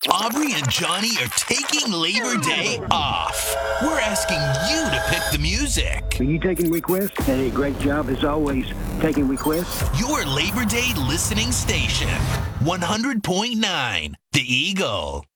Aubrey and Johnny are taking Labor Day off. We're asking you to pick the music. Are you taking requests? Hey, great job as always, taking requests. Your Labor Day listening station, 100.9 The Eagle.